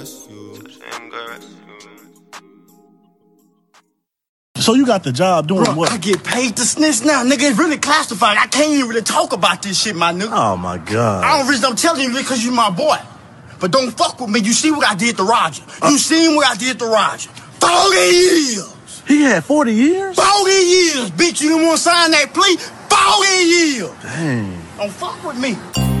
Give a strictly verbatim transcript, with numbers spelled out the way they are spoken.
So you got the job doing Bro, what? I get paid to snitch now, nigga. It's really classified. I can't even really talk about this shit, my nigga. Oh, my God. I don't reason I'm telling you because you my boy. But don't fuck with me. You see what I did to Roger. Uh, you seen what I did to Roger. forty years. He had forty years? forty years, bitch. You didn't want to sign that plea? forty years. Dang. Don't fuck with me.